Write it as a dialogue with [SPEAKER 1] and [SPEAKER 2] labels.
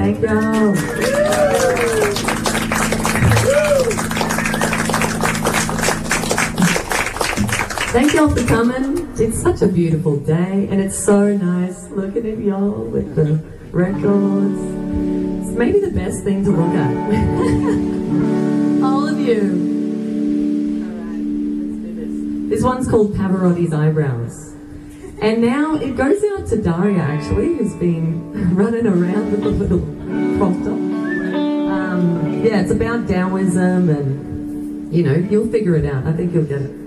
[SPEAKER 1] Thank y'all. Thank y'all for coming. It's such a beautiful day, and it's so nice looking at y'all with the records. It's maybe the best thing to look at. All of you. Alright, let's do this. This one's called Pavarotti's Eyebrows. And now it goes out to Daria, actually, who's been running around with a little prompter. Yeah, it's about Taoism, and, you know, you'll figure it out. I think you'll get it.